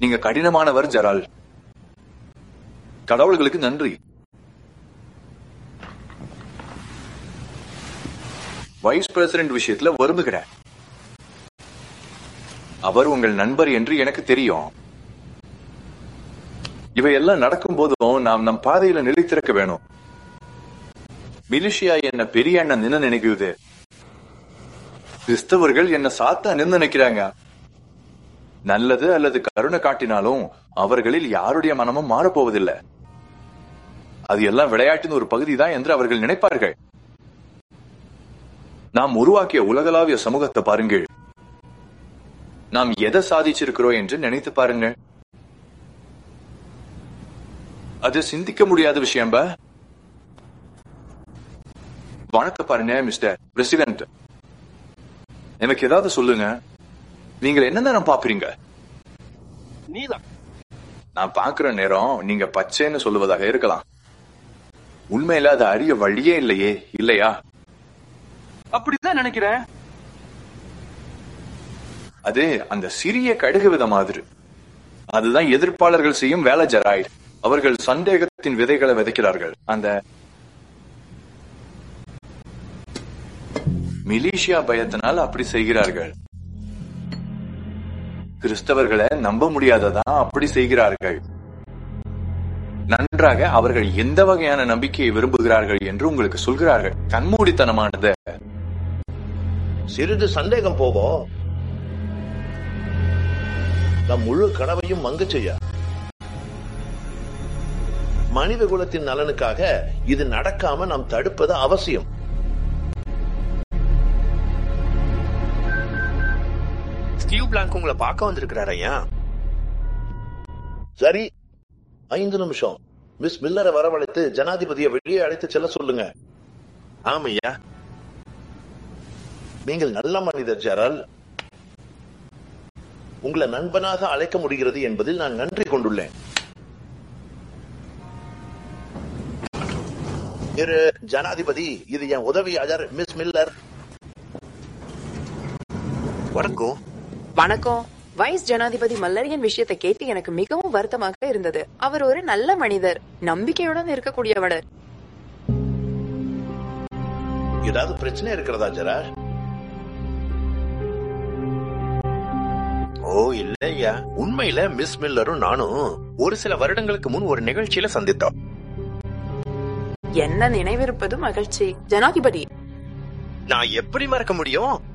நீங்க கடினமானவர் ஜெரால். கடவுள்களுக்கு நன்றி. Vice president விஷயத்துல வருந்துகிறேன். அவர் உங்கள் நண்பர் என்று எனக்கு தெரியும். இவையெல்லாம் நடக்கும் போதும் நாம் நம் பாதையில நிலைத்திருக்க வேணும். மிலிஷியா என்ன பெரிய அண்ணன் நின்று நினைக்குது. கிறிஸ்தவர்கள் என்ன சாத்தா நின்று நினைக்கிறாங்க. நல்லது அல்லது கருணை காட்டினாலும் அவர்களில் யாருடைய மனமும் மாறப்போவதில்லை. அது எல்லாம் விளையாட்டின் ஒரு பகுதி தான் என்று அவர்கள் நினைப்பார்கள். நாம் உருவாக்கிய உலகளாவிய சமூகத்தை பாருங்கள். நாம் எதை சாதிச்சிருக்கிறோம் என்று நினைத்து பாருங்கள். அது சிந்திக்க முடியாத விஷயம். வணக்கம் பாருங்க மிஸ்டர் பிரசிடென்ட். எனக்கு ஏதாவது சொல்லுங்க. நீங்கள் என்ன பாக்குறீங்க? நீதான். நான் பாக்குற நேரம் நீங்க பச்சைன்னு சொல்லுவதாக இருக்கலாம். உண்மையில அது அறிய வழியே இல்லையே, இல்லையா? அப்படிதான் நினைக்கிறேன். அது அந்த சிறிய கடுகு வித மாதிரி. அதுதான் எதிர்ப்பாளர்கள் செய்யும் வேலை ஜெராய்டு. அவர்கள் சந்தேகத்தின் விதைகளை விதைக்கிறார்கள். அந்த மிலிஷியா பயத்தினால் அப்படி செய்கிறார்கள். கிறிஸ்தவர்களை நம்ப முடியாததான் அப்படி செய்கிறார்கள். நன்றாக அவர்கள் எந்த வகையான நம்பிக்கையை விரும்புகிறார்கள் என்று உங்களுக்கு சொல்கிறார்கள். கண்மூடித்தனமானது. சிறிது சந்தேகம் போவோம், நம் முழு கனவையும் மங்க செய்ய. மனித குலத்தின் நலனுக்காக இது நடக்காம நாம் தடுப்பது அவசியம். ஸ்டீவ் பிளாங்க் உங்களை பார்க்க வந்திருக்கிறார் ஐயா. சரி, 5 நிமிஷம். மிஸ் மில்லரை வரவழைத்து ஜனாதிபதியை வெளியே அழைத்து செல்ல சொல்லுங்க. ஆமையா. நீங்கள் நல்ல மனிதர் ஜெரால். உங்களை நண்பனாக அழைக்க முடிகிறது என்பதில் நான் நன்றி கொண்டுள்ளேன். ஜனாதிபதி, இது என் உதவியாளர் மிஸ் மில்லர். வணக்கம். வணக்கம். வைஸ் ஜனாதிபதி மல்லரியின் விஷயத்தை கேட்டு எனக்கு மிகவும் வருத்தமாக இருந்தது. அவர் ஒரு நல்ல மனிதர், நம்பிக்கையுடன் இருக்கக்கூடியவர். ஏதாவது பிரச்சனை இருக்கிறதா ஜெரால்? ஓ இல்லையா, உண்மையில மிஸ் மில்லரும் நானும் ஒரு சில வருடங்களுக்கு முன் ஒரு நிகழ்ச்சியில சந்தித்தோம். என்ன நினைவிருப்பது மகிழ்ச்சி ஜனாதிபதி. நான் எப்படி மறக்க முடியும்?